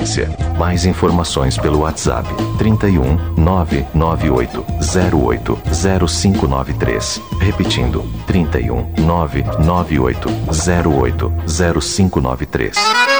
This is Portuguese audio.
agência. Mais informações pelo WhatsApp 31 998 08 0593. Repetindo, 31 998 08 0593.